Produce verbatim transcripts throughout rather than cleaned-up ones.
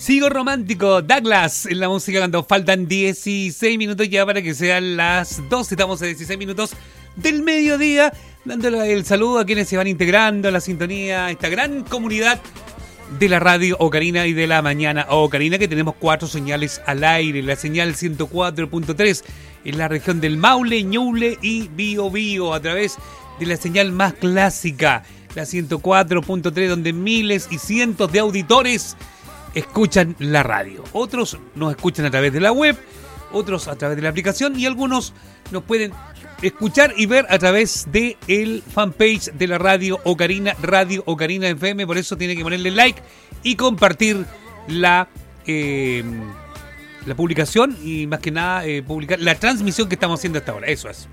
Sigo romántico, Douglas, en la música cuando faltan dieciséis minutos ya para que sean las doce. Estamos a dieciséis minutos del mediodía, dándole el saludo a quienes se van integrando a la sintonía, a esta gran comunidad de la radio Ocarina y de la mañana Ocarina, que tenemos cuatro señales al aire. La señal ciento cuatro punto tres en la región del Maule, Ñuble y Biobío, a través de la señal más clásica, la ciento cuatro punto tres, donde miles y cientos de auditores escuchan la radio. Otros nos escuchan a través de la web, otros a través de la aplicación y algunos nos pueden escuchar y ver a través de el fanpage de la radio Ocarina, Radio Ocarina F M. Por eso tiene que ponerle like y compartir la eh, la publicación y más que nada eh, publicar la transmisión que estamos haciendo hasta ahora. Eso es.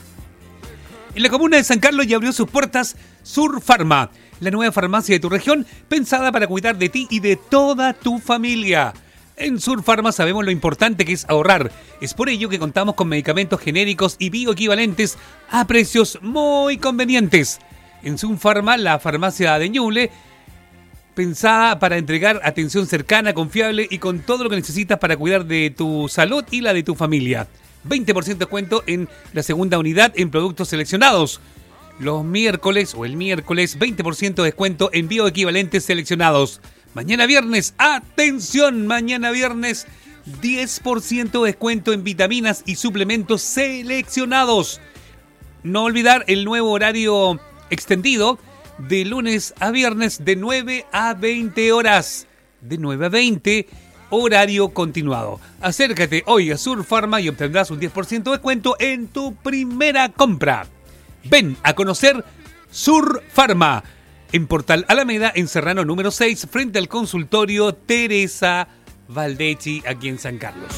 En la comuna de San Carlos ya abrió sus puertas Sur Pharma, la nueva farmacia de tu región, pensada para cuidar de ti y de toda tu familia. En Sur Pharma sabemos lo importante que es ahorrar. Es por ello que contamos con medicamentos genéricos y bioequivalentes a precios muy convenientes. En Sur Pharma, la farmacia de Ñuble, pensada para entregar atención cercana, confiable y con todo lo que necesitas para cuidar de tu salud y la de tu familia. veinte por ciento de descuento en la segunda unidad en productos seleccionados. Los miércoles o el miércoles, veinte por ciento de descuento en bioequivalentes seleccionados. Mañana viernes, atención, mañana viernes, diez por ciento de descuento en vitaminas y suplementos seleccionados. No olvidar el nuevo horario extendido de lunes a viernes de nueve a veinte horas. De nueve a veinte, horario continuado. Acércate hoy a Sur Pharma y obtendrás un diez por ciento de descuento en tu primera compra. Ven a conocer Sur Pharma en Portal Alameda, en Serrano número seis, frente al consultorio Teresa Valdechi, aquí en San Carlos.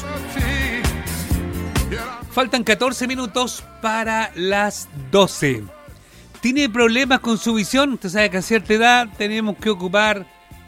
Faltan catorce minutos para las doce. ¿Tiene problemas con su visión? Usted sabe que a cierta edad tenemos que ocupar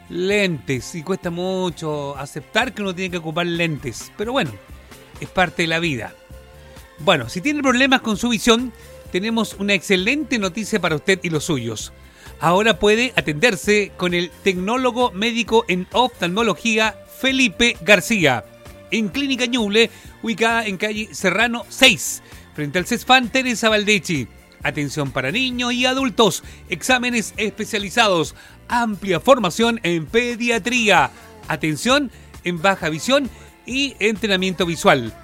lentes y cuesta mucho aceptar que uno tiene que ocupar lentes. Pero bueno, es parte de la vida. Bueno, si tiene problemas con su visión, tenemos una excelente noticia para usted y los suyos. Ahora puede atenderse con el tecnólogo médico en oftalmología Felipe García, en Clínica Ñuble, ubicada en calle Serrano seis, frente al CESFAN Teresa Valdechi. Atención para niños y adultos, exámenes especializados, amplia formación en pediatría, atención en baja visión y entrenamiento visual.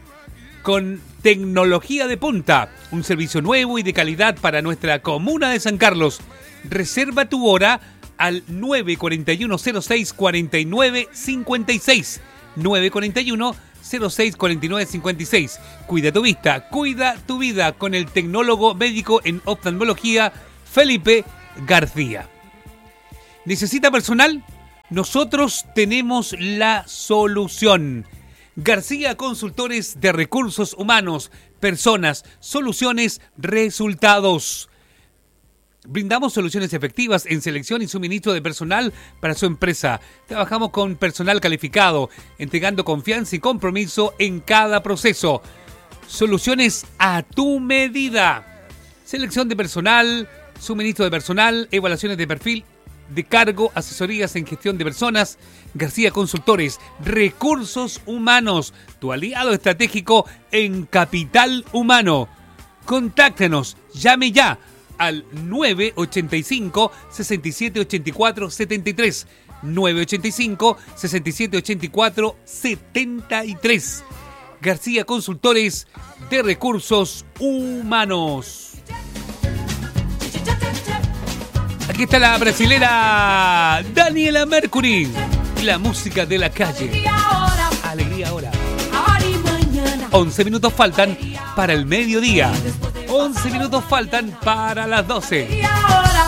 Con tecnología de punta, un servicio nuevo y de calidad para nuestra comuna de San Carlos. Reserva tu hora al nueve cuatro uno cero seis cuatro nueve cinco seis. nueve cuatro uno cero seis cuatro nueve cinco seis. Cuida tu vista, cuida tu vida con el tecnólogo médico en oftalmología Felipe García. ¿Necesita personal? Nosotros tenemos la solución. García Consultores de Recursos Humanos, Personas, Soluciones, Resultados. Brindamos soluciones efectivas en selección y suministro de personal para su empresa. Trabajamos con personal calificado, entregando confianza y compromiso en cada proceso. Soluciones a tu medida. Selección de personal, suministro de personal, evaluaciones de perfil de cargo, asesorías en gestión de personas. García Consultores, Recursos Humanos, tu aliado estratégico en capital humano. Contáctenos, llame ya al nueve ocho cinco, seis siete ocho cuatro, siete tres, nueve ocho cinco, seis siete ocho cuatro, siete tres. García Consultores de Recursos Humanos. Aquí está la brasilera Daniela Mercury, la música de la calle. Alegría ahora. once minutos faltan para el mediodía. once minutos faltan para las doce.